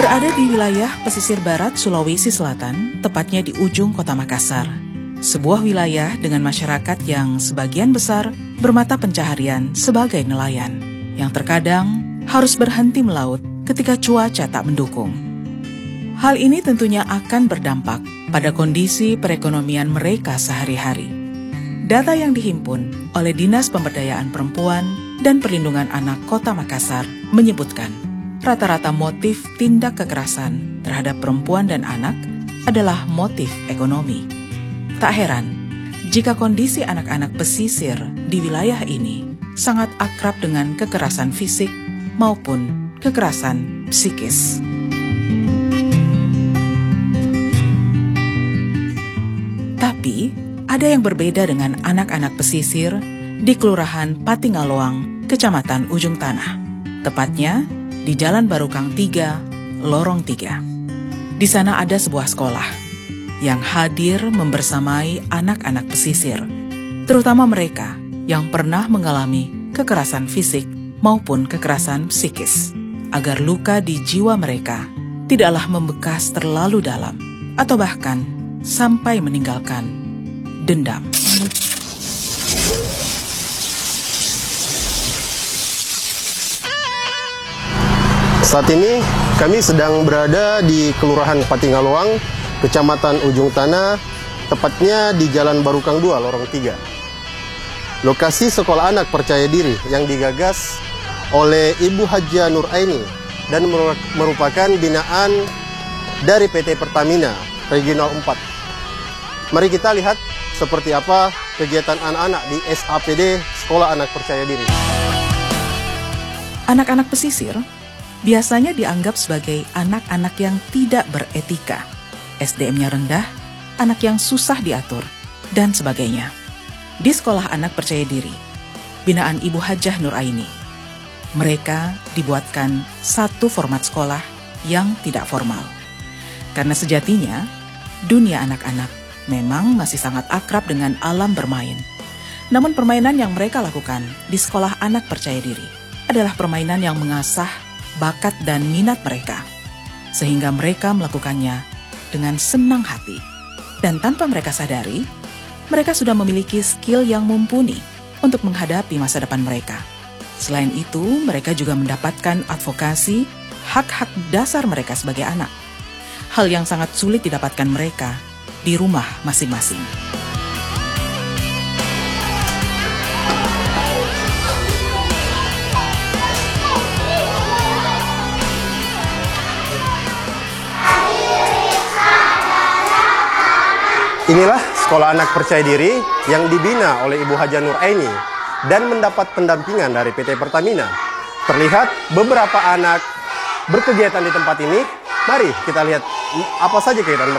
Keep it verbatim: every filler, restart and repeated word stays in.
Berada di wilayah pesisir barat Sulawesi Selatan, tepatnya di ujung kota Makassar. Sebuah wilayah dengan masyarakat yang sebagian besar bermata pencaharian sebagai nelayan, yang terkadang harus berhenti melaut ketika cuaca tak mendukung. Hal ini tentunya akan berdampak pada kondisi perekonomian mereka sehari-hari. Data yang dihimpun oleh Dinas Pemberdayaan Perempuan dan Perlindungan Anak Kota Makassar menyebutkan rata-rata motif tindak kekerasan terhadap perempuan dan anak adalah motif ekonomi. Tak heran jika kondisi anak-anak pesisir di wilayah ini sangat akrab dengan kekerasan fisik maupun kekerasan psikis. Tapi, ada yang berbeda dengan anak-anak pesisir di Kelurahan Patingaloang, Kecamatan Ujung Tanah. Tepatnya di Jalan Barukang tiga, Lorong tiga. Di sana ada sebuah sekolah yang hadir membersamai anak-anak pesisir, terutama mereka yang pernah mengalami kekerasan fisik maupun kekerasan psikis, agar luka di jiwa mereka tidaklah membekas terlalu dalam atau bahkan sampai meninggalkan dendam. Saat ini kami sedang berada di Kelurahan Patingaloang, Kecamatan Ujung Tanah, tepatnya di Jalan Barukang dua, Lorong tiga. Lokasi sekolah anak percaya diri yang digagas oleh Ibu Hajah Nur Aini dan merupakan binaan dari P T Pertamina Regional empat. Mari kita lihat seperti apa kegiatan anak-anak di S A P D Sekolah Anak Percaya Diri. Anak-anak pesisir biasanya dianggap sebagai anak-anak yang tidak beretika, S D M-nya rendah, anak yang susah diatur, dan sebagainya. Di Sekolah Anak Percaya Diri, binaan Ibu Hajah Nur Aini, mereka dibuatkan satu format sekolah yang tidak formal. Karena sejatinya, dunia anak-anak memang masih sangat akrab dengan alam bermain. Namun permainan yang mereka lakukan di Sekolah Anak Percaya Diri adalah permainan yang mengasah bakat dan minat mereka, sehingga mereka melakukannya dengan senang hati. Dan tanpa mereka sadari, mereka sudah memiliki skill yang mumpuni untuk menghadapi masa depan mereka. Selain itu, mereka juga mendapatkan advokasi hak-hak dasar mereka sebagai anak. Hal yang sangat sulit didapatkan mereka di rumah masing-masing. Inilah Sekolah Anak Percaya Diri yang dibina oleh Ibu Hajah Nur Aini dan mendapat pendampingan dari P T Pertamina. Terlihat beberapa anak berkegiatan di tempat ini. Mari kita lihat apa saja kegiatan mereka.